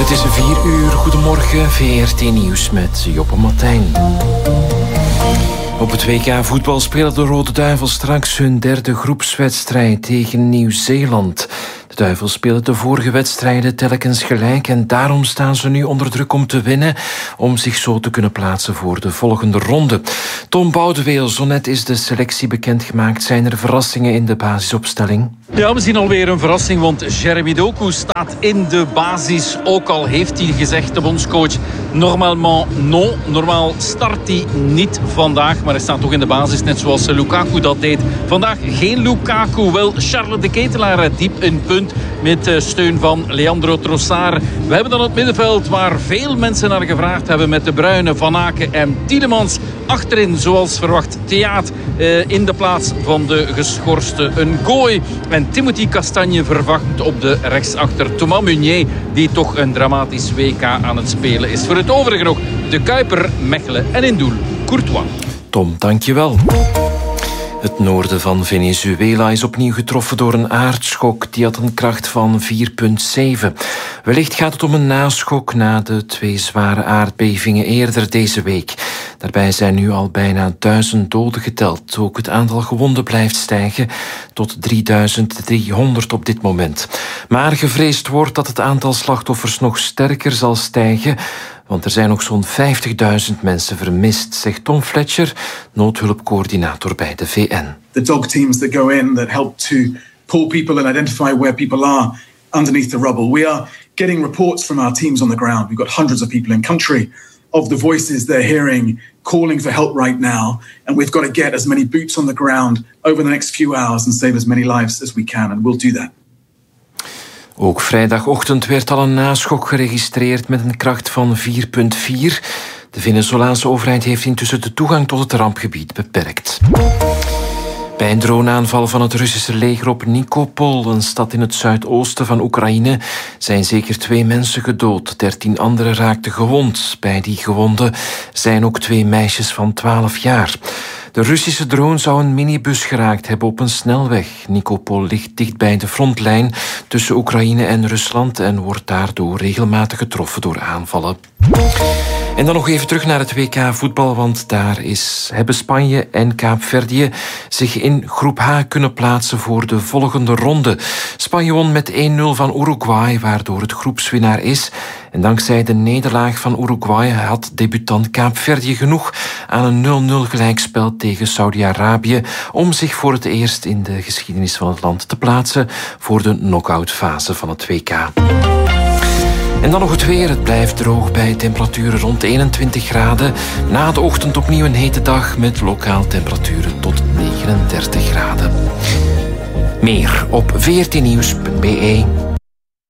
Het is 4:00. Goedemorgen, VRT Nieuws met Joppe Martijn. Op het WK voetbal spelen de Rode Duivels straks hun derde groepswedstrijd tegen Nieuw-Zeeland. De Duivels spelen de vorige wedstrijden telkens gelijk en daarom staan ze nu onder druk om te winnen, om zich zo te kunnen plaatsen voor de volgende ronde. Tom Boudeweel, zo net is de selectie bekendgemaakt. Zijn er verrassingen in de basisopstelling? Ja, we zien alweer een verrassing, want Jeremy Doku staat in de basis. Ook al heeft hij gezegd, de bondscoach, normalement non. Normaal start hij niet vandaag, maar hij staat toch in de basis, net zoals Lukaku dat deed. Vandaag geen Lukaku, wel Charles de Ketelaar diep in punt met steun van Leandro Trossard. We hebben dan het middenveld waar veel mensen naar gevraagd hebben met De Bruyne, Van Aken en Tielemans. Achterin, zoals verwacht, Theaat in de plaats van de geschorste Ngoy. En Timothy Castagne verwacht op de rechtsachter Thomas Meunier, die toch een dramatisch WK aan het spelen is. Voor het overige nog de Kuiper, Mechelen en in doel Courtois. Tom, dankjewel. Het noorden van Venezuela is opnieuw getroffen door een aardschok. Die had een kracht van 4,7. Wellicht gaat het om een naschok na de 2 zware aardbevingen eerder deze week. Daarbij zijn nu al bijna 1000 doden geteld. Ook het aantal gewonden blijft stijgen tot 3300 op dit moment. Maar gevreesd wordt dat het aantal slachtoffers nog sterker zal stijgen, want er zijn nog zo'n 50.000 mensen vermist, zegt Tom Fletcher, noodhulpcoördinator bij de VN. The dog teams that go in that help to pull people and identify where people are underneath the rubble. We are getting reports from our teams on the ground. We've got hundreds of people in country of the voices they're hearing calling for help right now, and we've got to get as many boots on the ground over the next few hours and save as many lives as we can, and we'll do that. Ook vrijdagochtend werd al een naschok geregistreerd met een kracht van 4,4. De Venezolaanse overheid heeft intussen de toegang tot het rampgebied beperkt. Bij een droneaanval van het Russische leger op Nikopol, een stad in het zuidoosten van Oekraïne, zijn zeker 2 mensen gedood. 13 anderen raakten gewond. Bij die gewonden zijn ook 2 meisjes van 12 jaar. De Russische drone zou een minibus geraakt hebben op een snelweg. Nikopol ligt dicht bij de frontlijn tussen Oekraïne en Rusland en wordt daardoor regelmatig getroffen door aanvallen. En dan nog even terug naar het WK voetbal, want daar hebben Spanje en Kaapverdië zich in groep H kunnen plaatsen voor de volgende ronde. Spanje won met 1-0 van Uruguay, waardoor het groepswinnaar is. En dankzij de nederlaag van Uruguay had debutant Kaapverdië genoeg aan een 0-0 gelijkspel tegen Saudi-Arabië om zich voor het eerst in de geschiedenis van het land te plaatsen voor de knock-outfase van het WK. En dan nog het weer. Het blijft droog bij temperaturen rond 21 graden. Na de ochtend opnieuw een hete dag met lokaal temperaturen tot 39 graden. Meer op vrtnieuws.be.